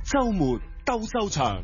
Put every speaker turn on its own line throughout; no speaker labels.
週末鬥獸場。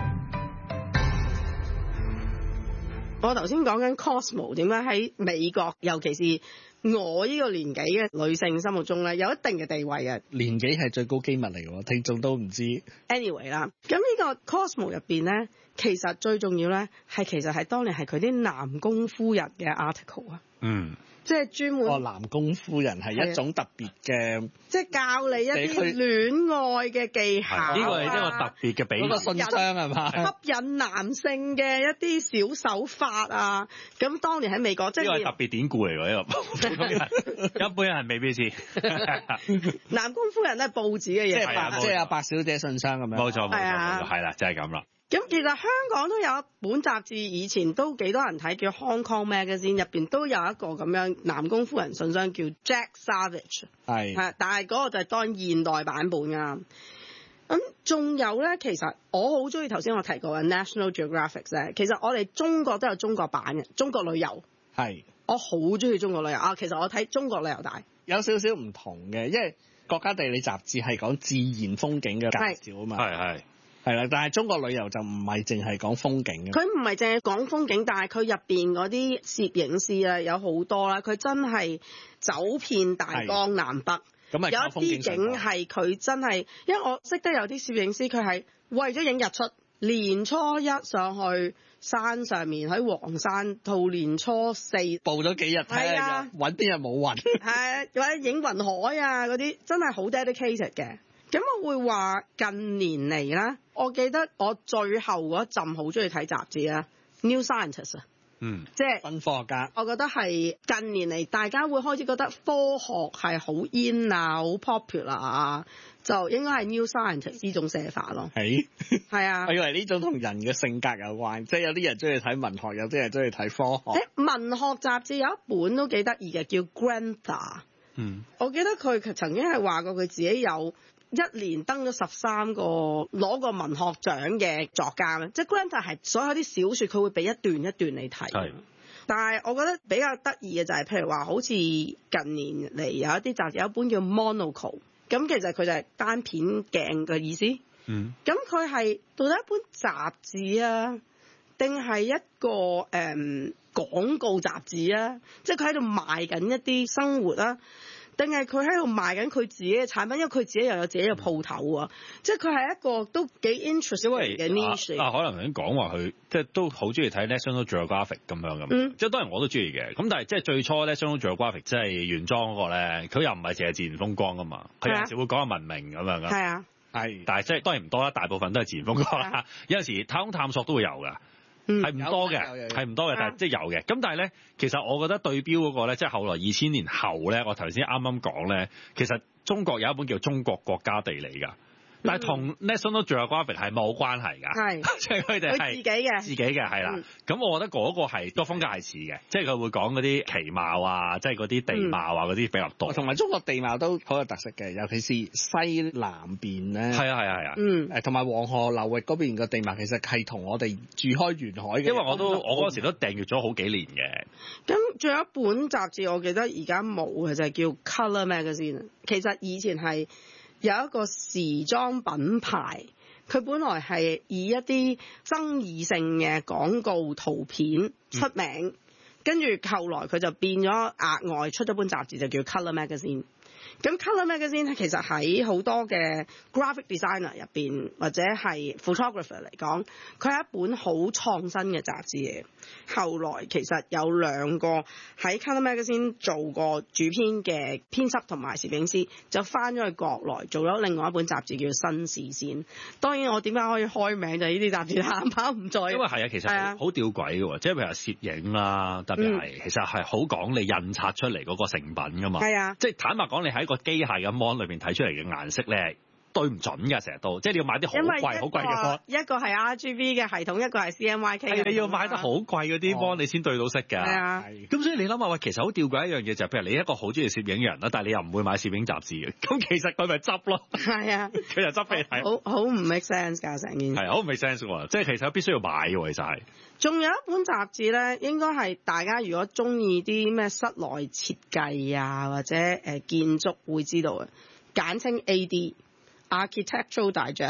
我頭先講緊 Cosmo 點解喺美國，尤其是我呢個年紀嘅女性心目中咧，有一定嘅地位嘅。
年紀係最高機密嚟嘅，聽眾都唔知。
Anyway 啦，咁呢個 Cosmo 入邊咧，其實最重要咧其實係當年係佢啲南宮夫人嘅 article 啊。
嗯。
即係專門
南宮夫人係一種特別嘅，
即係教你一啲戀愛嘅技巧。
呢個係一個特別嘅比喻。
嗰個信箱係嘛？
吸引男性嘅一啲小手法啊！咁當年喺美國，即係
呢個係特別典故嚟㗎，呢個一般人未必知。
南宮夫人咧報紙嘅嘢，
即係阿白小姐信箱咁樣。
冇錯，係啦，就係咁啦。
咁其實香港都有一本雜誌，以前都幾多人睇，叫 Hong Kong Magazine， 入邊都有一個咁樣南宮夫人信箱，叫 Jack Savage。係，但係嗰個就係當現代版本㗎。咁仲有咧，其實我好中意頭先我提過嘅 National Geographic 咧。其實我哋中國都有中國版嘅，中國旅遊。係，我好中意中國旅遊啊！其實我睇中國旅遊大
有少少唔同嘅，因為國家地理雜誌係講自然風景嘅介紹啊嘛。係啦，但係中國旅遊就唔係淨係講風景嘅。佢
唔係淨係講風景，但係佢入邊嗰啲攝影師啊有好多啦，佢真係走遍大江南北。有一啲景係佢真係，因為我識得有啲攝影師，佢係為咗影日出，年初一上去山上面喺黃山到年初四報
咗幾日睇下揾邊日冇雲。
係或者影雲海啊嗰啲，真係好 dedicated 嘅。咁我會話近年嚟啦，我記得我最後嗰陣好中意睇雜誌啊 New Scientist 啊，即係
新科學家。
我覺得係近年嚟大家會開始覺得科學係好 in 啊，好 popular 啊，就應該係 New Scientist 呢種寫法咯。係啊，
我以為呢種同人嘅性格有關，即係有啲人中意睇文學，有啲人中意睇科學。
文學雜誌有一本都幾得意嘅，叫 Grantha。我記得佢曾經係話過佢自己有一年登咗13個攞過文學獎嘅作家咧，即係 Grantha 係所有啲小說佢會俾一段一段你睇。但係我覺得比較得意嘅就係，譬如話好似近年嚟有一啲雜誌有一本叫 Monocle， 咁其實佢就係單片鏡嘅意思。咁佢係到底一本雜誌啊，定係一個廣告雜誌啊？即係佢喺度賣緊一啲生活啊，定係佢喺度賣緊佢自己嘅產品？因為佢自己又有自己嘅鋪頭啊，即係佢係一個都幾 interesting 嘅 niche。
可能已經講話佢即係都好中意睇 National Geographic 咁樣咁，即係當然我都中意嘅。咁但係即係最初 National Geographic 即係原裝嗰個咧，佢又唔係淨係自然風光噶嘛，佢有時會講下文明咁樣噶。係啊，係，但係即係當然唔多啦，大部分都係自然風光啦。有陣時太空探索都會有㗎。係唔多嘅，係唔多嘅，但係即係有嘅。咁但係咧，其實我覺得對標嗰個咧，即係後來2000年後咧，我頭先啱啱講咧，其實中國有一本叫《中國國家地理》㗎。但係同 National Geographic 係冇關係㗎，即係佢哋係自己嘅係啦。咁我覺得嗰個係個風格係似嘅，即係佢會講嗰啲旗貌啊，即係嗰啲地貌啊嗰啲比較多。
同埋中國地貌都好有特色嘅，尤其是西南邊咧。係啊。同埋黃河流域嗰邊嘅地貌其實係同我哋住開沿海嘅。
因為我嗰時都訂閱咗好幾年嘅。
咁仲有一本雜誌，我記得而家冇嘅就係叫 Color Magazine。其實以前係有一個時裝品牌，佢本來係以一啲爭議性嘅廣告圖片出名，跟住後來佢就變咗額外出咗本雜誌，就叫 Color Magazine。咁 Color Magazine 其實喺好多嘅 graphic designer 入邊或者係 photographer 嚟講，佢係一本好創新嘅雜誌嘅。後來其實有2個喺 Color Magazine 做過主編嘅編輯同埋攝影師，就翻咗去國內做咗另外一本雜誌叫新視線。當然我點解可以開名就係呢啲雜誌攬跑唔在，
因為係啊，其實好吊詭嘅喎，即係譬如話攝影啦，特別係其實係好講你印刷出嚟嗰個成品㗎嘛。係啊，即係坦白講，你喺個機械嘅 mon 裏邊睇出嚟嘅顏色咧，對唔準㗎，成日都，即係你要買啲好貴好貴嘅 mon。一個係 RGB 嘅系統，一個係 CMYK 嘅。你要買得好貴嗰啲 mon，你先對到色㗎。係啊。咁所以你諗下，喂，其實好吊詭一樣嘢就係，譬如你一個好中意攝影嘅人啦，但係你又唔會買攝影雜誌嘅，咁其實佢咪執咯。係啊。佢就執俾你睇。好唔 make sense 㗎成件事。係好唔 make sense 喎，即係其實必須要買嘅，其實係。仲有一本雜誌咧，應該係大家如果中意啲咩室內設計啊，或者建築會知道嘅，簡稱 AD Architectural Digest。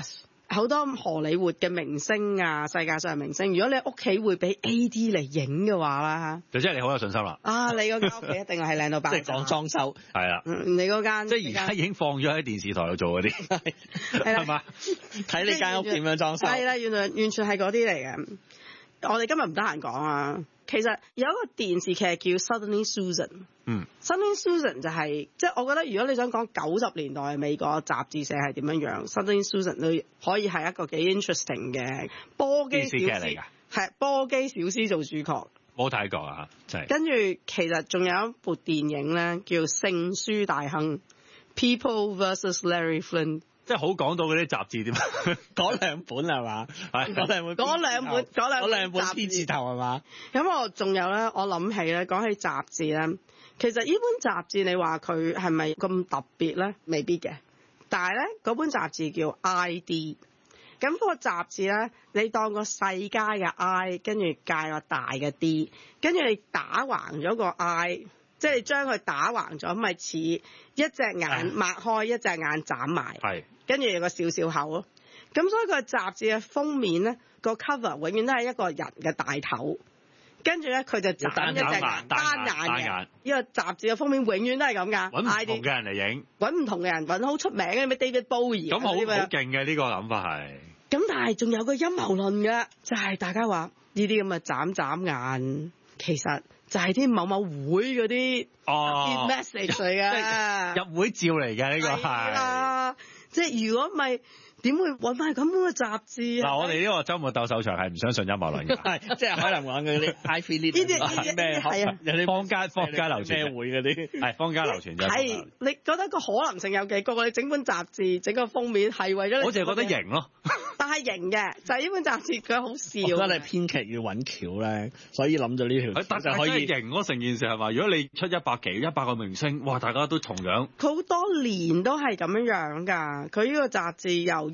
好多荷里活嘅明星啊，世界上嘅明星，如果你屋企會俾 AD 嚟影嘅話啦，
就即係你好有信心啦。
啊，你嗰間屋企一定係靚到爆炸。
即係講裝修，
係啦。
你嗰間
即係而家已經放咗喺電視台度做嗰啲，係嘛？
睇你間屋點樣裝修。
係啦，原來完全係嗰啲嚟嘅。我哋今日唔得閒講啊。其實有一個電視劇叫 Suddenly Susan。Suddenly Susan 就係即係我覺得，如果你想講90年代美國雜誌社係點樣樣，Suddenly Susan 都可以係一個幾 interesting 嘅波姬小
電視劇嚟㗎。
係波姬小絲做主角。
冇睇過啊，真係。
跟住其實仲有一部電影咧，叫《聖書大亨》，People vs Larry Flint。
即係好講到嗰啲雜誌點
嗰兩本係嘛？係嗰兩本 P 字頭係嘛？
咁我仲有咧，我諗起咧，講起雜誌咧，其實呢本雜誌你話佢係咪咁特別咧？未必嘅。但係咧，嗰本雜誌叫 ID。咁嗰個雜誌咧，你當個細街嘅 I， 跟住界個大嘅 D， 跟住你打橫咗個 I。即係將佢打橫咗，咪似一隻眼擘開，一隻眼眨埋，跟住有個少少口咯。咁所以個雜誌嘅封面咧，個 cover 永遠都係一個人嘅大頭，跟住咧佢就眨一隻眼單眼嘅。呢個雜誌嘅封面永遠都係咁㗎。
揾唔同嘅人嚟影，
揾唔同嘅人，揾好出名嘅咩 David Bowie。咁好
勁嘅呢個諗法係。
咁但係仲有個陰謀論嘅，就係大家話呢啲咁嘅眨眼，其實就係啲某某會嗰啲 message 嚟嘅，
入會照嚟嘅呢個係。
即係如果唔係，點會揾翻咁嘅雜誌啊？
嗱，我哋呢個週末鬥獸場係唔相信陰謀論嘅，
係即係可能講嗰啲 Ivy League
呢啲咩係啊？
有啲
坊間流傳
咩會嗰啲
係坊間流傳咗。
係你覺得個可能性有幾高？你整本雜誌整個封面係為咗你？
我淨係覺得型咯。
但係型嘅就係呢本雜誌佢好笑。
我覺得你編劇要揾橋咧，所以諗咗呢條
但就可以型咯，成件事係嘛？如果你出100個明星，哇！大家都同樣。
佢好多年都係咁樣㗎。佢呢個雜誌由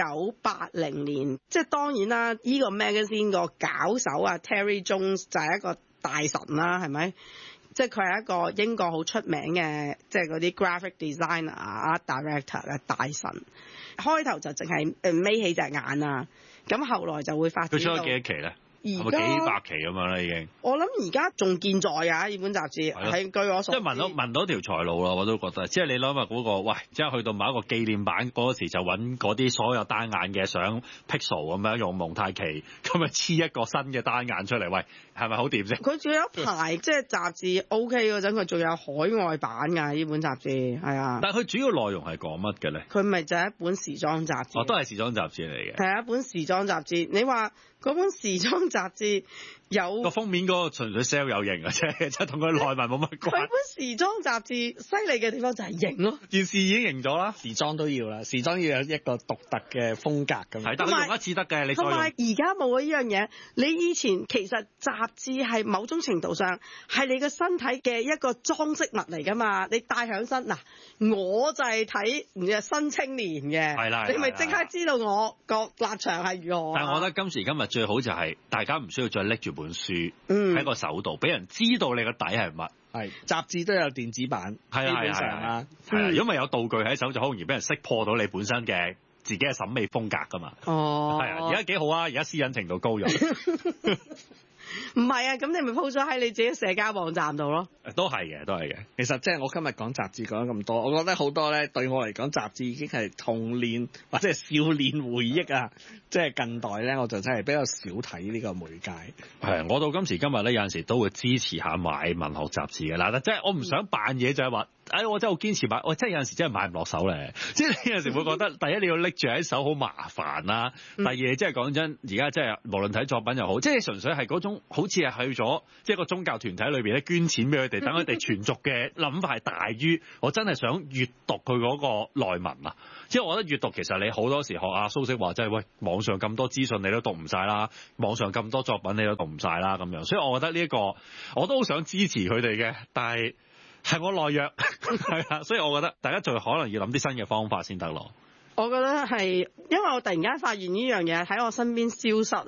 1980年，即係當然啦，呢個 magazine 個搞手啊 Terry Jones 就係一個大神啦，係咪？即係佢係一個英國好出名嘅，即係嗰啲 graphic designer 啊 director 嘅大神。開頭就淨係眯起隻眼啊，咁後來就會發展到。佢出咗幾多期咧？係咪幾百期咁樣啦？已經。我諗而家仲健在㗎，呢本雜誌係據我所知。即係聞到條財路啦，我都覺得。即係你諗下嗰個，喂，即係去到某一個紀念版嗰時就揾嗰啲所有單眼嘅相 pixel 咁樣用蒙太奇咁啊黐一個新嘅單眼出嚟，喂，係咪好掂先？佢仲有一排即係雜誌 OK 嗰陣，佢仲有海外版㗎呢本雜誌，係啊。但係佢主要內容係講乜嘅咧？佢咪就係一本時裝雜誌。都係時裝雜誌嚟嘅。係一本時裝雜誌，你話嗰本時裝雜誌有個封面嗰個純粹 sell 有型嘅啫，即係同佢內文冇乜關係。佢本時裝雜誌犀利嘅地方就係型咯，件事已經型咗啦。時裝都要啦，時裝要有一個獨特嘅風格咁。係，但係用一次得嘅，你再用。同埋而家冇呢樣嘢，你以前其實雜誌係某種程度上係你個身體嘅一個裝飾物嚟㗎嘛，你戴響身嗱，我就係睇新青年嘅，係啦，你咪即刻知道我個立場係如何。但係我覺得今時今日最好就係大家唔需要再拎住本書喺個手度，俾人知道你個底係乜。係雜誌都有電子版，基本上啦。如果咪有道具喺手，就好容易俾人識破到你本身嘅自己嘅審美風格㗎嘛。哦，係啊，而家幾好啊！而家私隱程度高咗。唔係啊，咁你咪 po 咗喺你自己社交網站度咯。都係嘅，都係嘅。其實即係我今日講雜誌講咗咁多，我覺得好多咧對我嚟講，雜誌已經係童年或者係少年回憶啊。即係近代咧，我就真係比較少睇呢個媒介。係，我到今時今日咧，有陣時都會支持下買文學雜誌嘅。嗱，即係我唔想扮嘢，就係話，我真係好堅持買。我真係有陣時真係買唔落手咧。即係你有陣時會覺得，第一你要拎住喺手好麻煩啦。第二，即係講真，而家即係無論睇作品又好，即係純粹係嗰種好似係去咗即係個宗教團體裏邊咧捐錢俾佢哋，等佢哋傳續嘅諗法係大於我真係想閱讀佢嗰個內文啊。即係我覺得閱讀其實你好多時學阿蘇軾話，即係喂，網上咁多資訊你都讀唔晒啦，網上咁多作品你都讀唔晒啦咁樣。所以我覺得呢一個我都好想支持佢哋嘅，但係我懦弱係啊，所以我覺得大家就可能要諗啲新嘅方法先得咯。我覺得係因為我突然間發現呢樣嘢喺我身邊消失啊，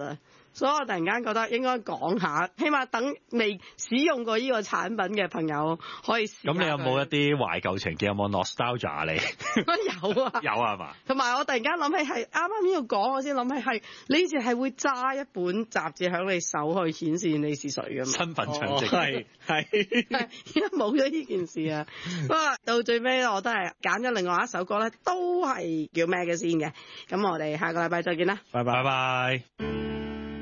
所以我突然間覺得應該講下，起碼等未使用過呢個產品嘅朋友可以試下。
咁你有冇一啲懷舊情結？有冇 nostalgia 你？
有啊，
有啊嘛。同
埋我突然間諗起係啱啱呢度講，我先諗起係你以前係會揸一本雜誌喺你手去顯示你是誰㗎嘛？
身份象徵
係
而家冇咗呢件事啊。不過到最尾我都係揀咗另外一首歌咧，都係叫 Magazine 嘅。咁我哋下個禮拜再見啦。
拜拜。